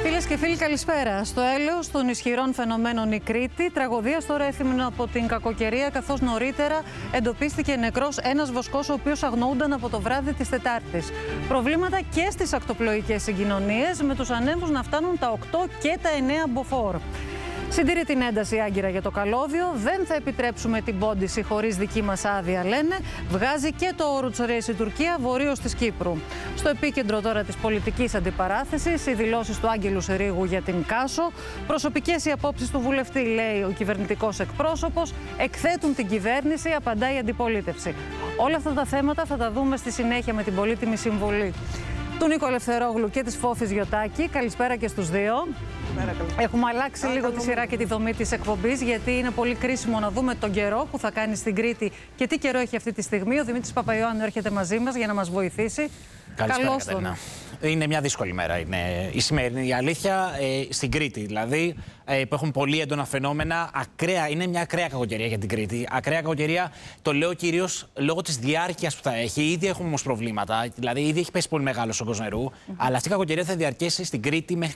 Φίλες και φίλοι, καλησπέρα. Στο έλεος των ισχυρών φαινομένων η Κρήτη, τραγωδία στο Ρέθυμνο από την κακοκαιρία, καθώς νωρίτερα εντοπίστηκε νεκρός ένας βοσκός, ο οποίος αγνοούνταν από το βράδυ της Τετάρτης. Προβλήματα και στις ακτοπλοϊκές συγκοινωνίες, με τους ανέμους να φτάνουν τα 8 και τα 9 μποφόρ. Συντηρεί την ένταση η Άγκυρα για το καλώδιο. Δεν θα επιτρέψουμε την πόντιση χωρίς δική μας άδεια, λένε. Βγάζει και το Oruç Reis η Τουρκία βορείως της Κύπρου. Στο επίκεντρο τώρα της πολιτικής αντιπαράθεσης, οι δηλώσεις του Άγγελου Συρίγου για την Κάσο. Προσωπικές οι απόψεις του βουλευτή, λέει ο κυβερνητικός εκπρόσωπος. Εκθέτουν την κυβέρνηση, απαντάει η αντιπολίτευση. Όλα αυτά τα θέματα θα τα δούμε στη συνέχεια με την πολύτιμη συμβολή του Νίκο Ελευθερόγλου και της Φώφης Γιωτάκη. Καλησπέρα και στους δύο. Έχουμε αλλάξει λίγο τη σειρά και τη δομή της εκπομπής, γιατί είναι πολύ κρίσιμο να δούμε τον καιρό που θα κάνει στην Κρήτη και τι καιρό έχει αυτή τη στιγμή. Ο Δημήτρης Παπαϊωάννου έρχεται μαζί μας για να μας βοηθήσει. Καλησπέρα, Κατερίνα. Είναι μια δύσκολη μέρα η σημερινή, η αλήθεια, στην Κρήτη δηλαδή, που έχουν πολύ έντονα φαινόμενα. Είναι μια ακραία κακοκαιρία για την Κρήτη. Ακραία κακοκαιρία, το λέω κυρίως λόγω της διάρκειας που θα έχει. Ήδη έχουμε όμως προβλήματα, δηλαδή ήδη έχει πέσει πολύ μεγάλος όγκος νερού, αλλά αυτή η κακοκαιρία θα διαρκέσει στην Κρήτη μέχρι